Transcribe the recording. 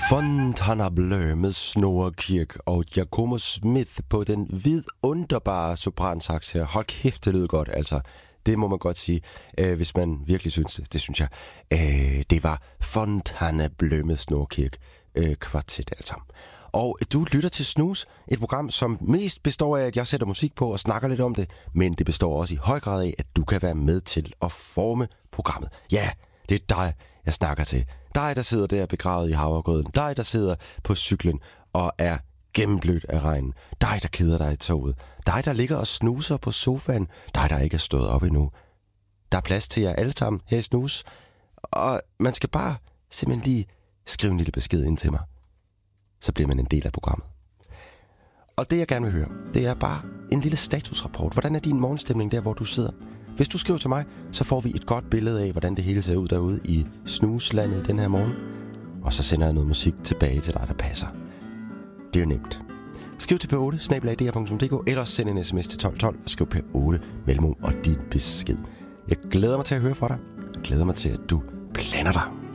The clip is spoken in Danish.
Fontainebleau med Snorre Kirk og Giacomo Smith på den vidunderbare sopransax her. Hold kæft, det lyder godt, altså. Det må man godt sige, hvis man virkelig synes det. Det synes jeg. Det var Fontainebleau med Snorre Kirk kvartet, altså. Og du lytter til Snus, et program, som mest består af, at jeg sætter musik på og snakker lidt om det, men det består også i høj grad af, at du kan være med til at forme programmet. Ja, det er dig, jeg snakker til. Dig, der sidder der begravet i havregrøden. Dig, der sidder på cyklen og er gennemblødt af regnen. Dig, der keder dig i toget. Dig, der ligger og snuser på sofaen. Dig, der ikke er stået op endnu. Der er plads til jer alle sammen her i Snus. Og man skal bare simpelthen lige skrive en lille besked ind til mig. Så bliver man en del af programmet. Og det, jeg gerne vil høre, det er bare en lille statusrapport. Hvordan er din morgenstemning der, hvor du sidder? Hvis du skriver til mig, så får vi et godt billede af, hvordan det hele ser ud derude i snuslandet den her morgen. Og så sender jeg noget musik tilbage til dig, der passer. Det er jo nemt. Skriv til p8@dr.dk eller send en sms til 1212 og skriv p8 mellemrum og din besked. Jeg glæder mig til at høre fra dig. Jeg glæder mig til, at du blander dig.